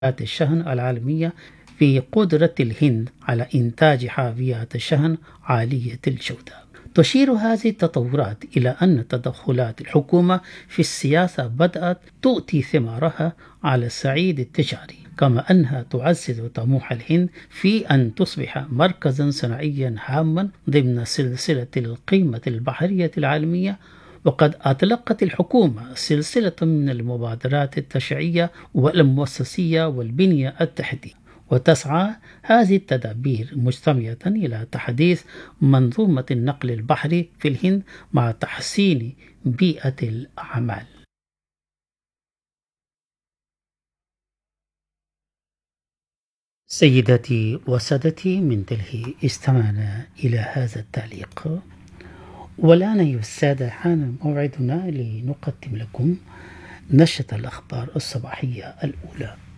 الشحن العالمية في قدرة الهند على إنتاج حاويات شحن عالية الجودة. تشير هذه التطورات إلى أن تدخلات الحكومة في السياسة بدأت تؤتي ثمارها على الصعيد التجاري، كما أنها تعزز طموح الهند في أن تصبح مركزا صناعيا هاما ضمن سلسلة القيمة البحرية العالمية. وقد أطلقت الحكومة سلسلة من المبادرات التشريعية والمؤسسية والبنية التحتية، وتسعى هذه التدابير مجتمعة إلى تحديث منظومة النقل البحري في الهند مع تحسين بيئة الأعمال. سيداتي وسادتي، من دلهي استمعنا إلى هذا التعليق، والآن أيها السادة حان موعدنا لنقدم لكم نشرة الأخبار الصباحية الأولى.